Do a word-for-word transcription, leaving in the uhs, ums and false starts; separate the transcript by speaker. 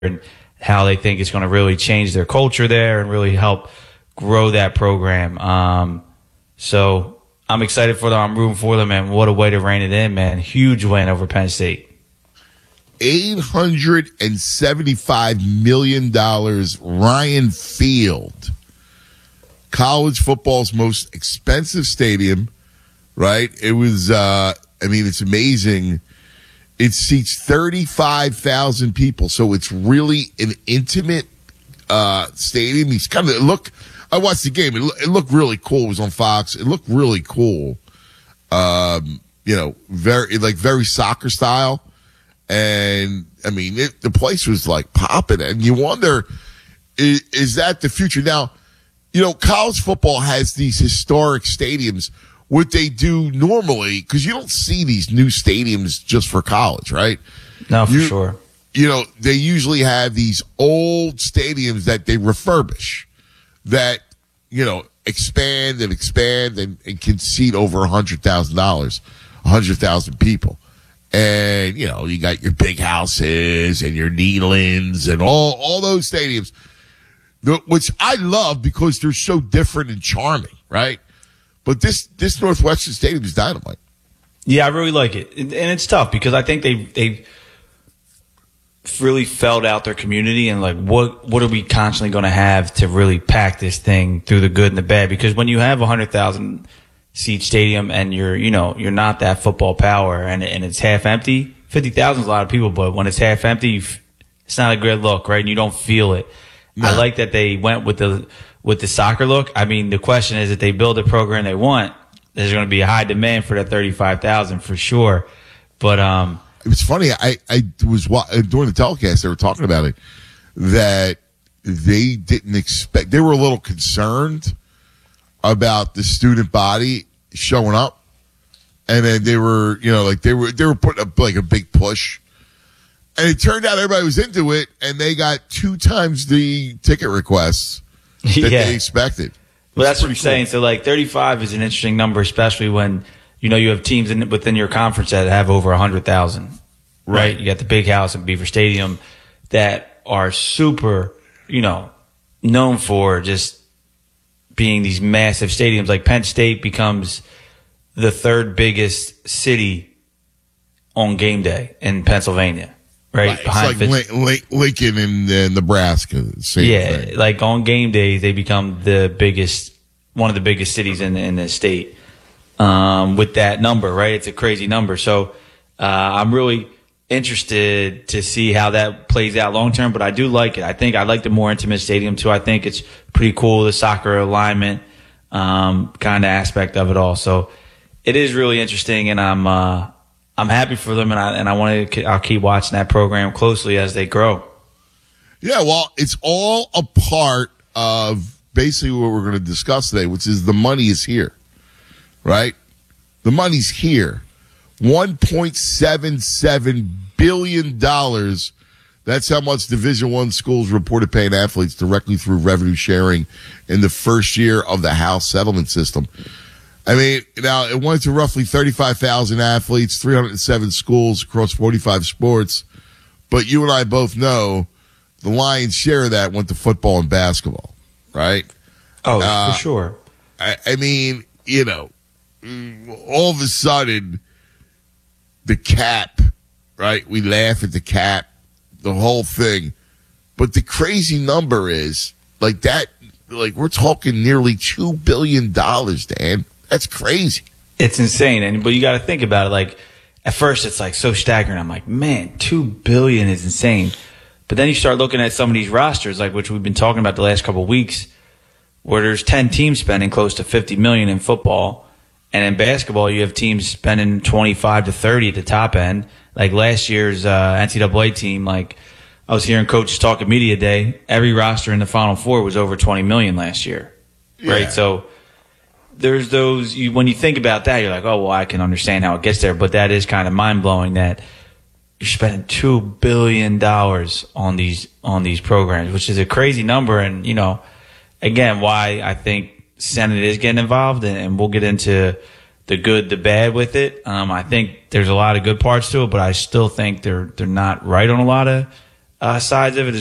Speaker 1: and how they think it's going to really change their culture there and really help grow that program. Um, so I'm excited for them. I'm rooting for them, and what a way to rein it in, man. Huge win over Penn State.
Speaker 2: eight hundred seventy-five million dollars, Ryan Field. College football's most expensive stadium, right? It was, uh, I mean, it's amazing. It seats thirty-five thousand people, so it's really an intimate uh, stadium. He's kind of look. I watched the game. It, it looked really cool. It was on Fox. It looked really cool. Um, you know, very like very soccer style, and I mean, it, the place was like popping. And you wonder, is, is that the future? Now, you know, college football has these historic stadiums. What they do normally, because you don't see these new stadiums just for college, right?
Speaker 1: No, for
Speaker 2: you,
Speaker 1: sure.
Speaker 2: You know, they usually have these old stadiums that they refurbish that, you know, expand and expand and, and can seat over one hundred thousand dollars, one hundred thousand people. And, you know, you got your big houses and your Neylands and all, all those stadiums, which I love because they're so different and charming, right? But this, this Northwestern Stadium is dynamite.
Speaker 1: Yeah, I really like it. And it's tough because I think they they really felt out their community and like what what are we constantly going to have to really pack this thing through the good and the bad? Because when you have a one hundred thousand seat stadium and you're, you know, you're not that football power and and it's half empty, fifty thousand is a lot of people, but when it's half empty, it's not a good look, right? And you don't feel it. No. I like that they went with the with the soccer look. I mean, the question is if they build a program they want, there's going to be a high demand for that thirty-five thousand for sure. But um,
Speaker 2: it was funny. I, I was during the telecast, they were talking about it, that they didn't expect, they were a little concerned about the student body showing up. And then they were, you know, like they were, they were putting up like a big push. And it turned out everybody was into it, and they got two times the ticket requests that
Speaker 1: yeah.
Speaker 2: they expected.
Speaker 1: Well, that's what I'm cool. saying. So, like, thirty-five is an interesting number, especially when, you know, you have teams in, within your conference that have over one hundred thousand, right? right? You got the Big House and Beaver Stadium that are super, you know, known for just being these massive stadiums. Like, Penn State becomes the third biggest city on game day in Pennsylvania. Right,
Speaker 2: right. It's like Fitz- Lin- Lincoln in uh, Nebraska. Same
Speaker 1: yeah,
Speaker 2: thing.
Speaker 1: Like on game days, they become the biggest, one of the biggest cities in in the state. Um, with that number, right? It's a crazy number. So uh, I'm really interested to see how that plays out long term. But I do like it. I think I like the more intimate stadium too. I think it's pretty cool, the soccer alignment um, kind of aspect of it all. So it is really interesting, and I'm. Uh, I'm happy for them, and I and I want to. I'll keep watching that program closely as they grow.
Speaker 2: Yeah, well, it's all a part of basically what we're going to discuss today, which is the money is here, right? The money's here, one point seven seven billion dollars. That's how much Division One schools reported paying athletes directly through revenue sharing in the first year of the House settlement system. I mean, now it went to roughly thirty-five thousand athletes, three hundred seven schools across forty-five sports. But you and I both know the lion's share of that went to football and basketball, right?
Speaker 1: Oh, uh, for sure.
Speaker 2: I, I mean, you know, all of a sudden, the cap, right? We laugh at the cap, the whole thing. But the crazy number is, like that, like we're talking nearly two billion dollars, Dan. That's crazy.
Speaker 1: It's insane. And but you got to think about it. Like at first, it's like so staggering. I'm like, man, two billion is insane. But then you start looking at some of these rosters, like which we've been talking about the last couple of weeks, where there's ten teams spending close to fifty million in football, and in basketball you have teams spending twenty-five to thirty at the top end. Like last year's uh, N C double A team, like I was hearing coaches talk at media day, every roster in the Final Four was over twenty million last year, yeah. right? So. There's those, you, when you think about that, you're like, oh, well, I can understand how it gets there. But that is kind of mind-blowing that you're spending two billion dollars on these on these programs, which is a crazy number. And, you know, again, why I think Senate is getting involved, and, and we'll get into the good, the bad with it. Um, I think there's a lot of good parts to it, but I still think they're they're not right on a lot of uh, sides of it is